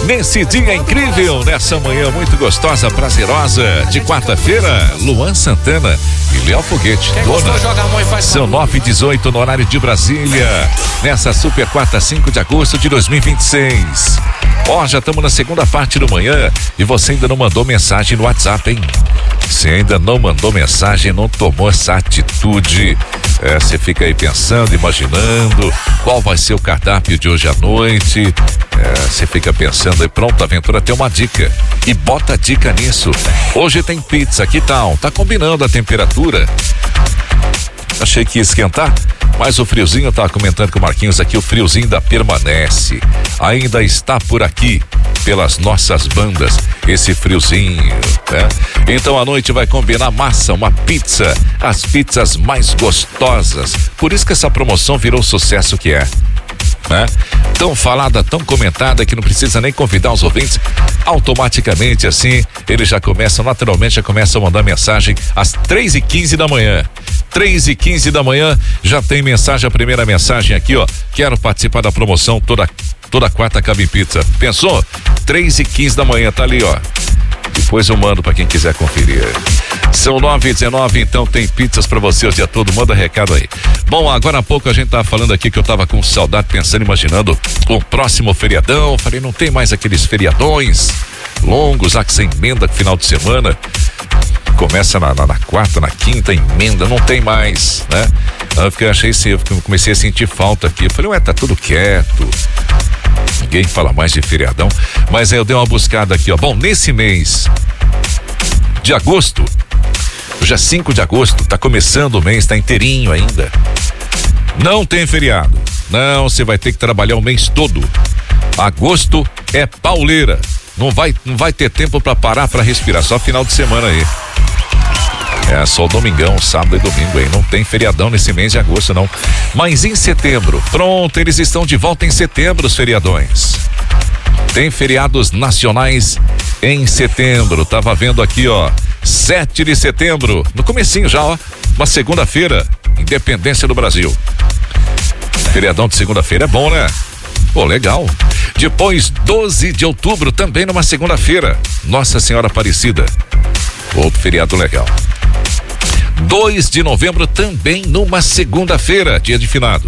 Nesse dia incrível, nessa manhã muito gostosa, prazerosa, de quarta-feira, Luan Santana e Léo Foguete, dona. São 9h18 no horário de Brasília, nessa super quarta, 5 de agosto de 2026. Ó, já estamos na segunda parte do manhã e você ainda não mandou mensagem no WhatsApp, hein? Se ainda não mandou mensagem, não tomou essa atitude, você fica aí pensando, imaginando qual vai ser o cardápio de hoje à noite, você fica pensando aí, pronto, a Aventura tem uma dica e bota a dica nisso. Hoje tem pizza, que tal? Tá combinando a temperatura? Achei que ia esquentar, mas o friozinho, eu tava comentando com o Marquinhos aqui, o friozinho ainda permanece, ainda está por aqui, pelas nossas bandas, esse friozinho, né? Então a noite vai combinar massa, uma pizza, as pizzas mais gostosas, por isso que essa promoção virou o sucesso que é, né? Tão falada, tão comentada que não precisa nem convidar os ouvintes, automaticamente assim, eles já começam, naturalmente já começam a mandar mensagem às 3h15 da manhã. 3h15 da manhã, já tem mensagem, a primeira mensagem aqui, ó, quero participar da promoção toda quarta cabe pizza. Pensou? 3h15 da manhã, tá ali, ó. Depois eu mando pra quem quiser conferir. São 9h19, então tem pizzas pra você o dia todo, manda recado aí. Bom, agora há pouco a gente tava falando aqui que eu tava com saudade, pensando, imaginando o próximo feriadão. Falei, não tem mais aqueles feriadões longos, que você emenda no final de semana. Começa na quarta, na quinta, emenda, não tem mais, né? Eu comecei a sentir falta aqui. Eu falei, tá tudo quieto. Ninguém fala mais de feriadão. Mas aí eu dei uma buscada aqui, ó. Bom, nesse mês de agosto, hoje é 5 de agosto, tá começando o mês, tá inteirinho ainda. Não tem feriado. Não, você vai ter que trabalhar o mês todo. Agosto é pauleira. Não vai ter tempo pra parar pra respirar, só final de semana aí. Só domingão, sábado e domingo aí. Não tem feriadão nesse mês de agosto, não. Mas em setembro, pronto, eles estão de volta em setembro, os feriadões. Tem feriados nacionais em setembro. Tava vendo aqui, ó, 7 de setembro, no comecinho já, ó, uma segunda-feira, Independência do Brasil. Feriadão de segunda-feira é bom, né? Pô, legal. Depois, 12 de outubro, também numa segunda-feira, Nossa Senhora Aparecida. Outro feriado legal. 2 de novembro, também numa segunda-feira, dia de finado.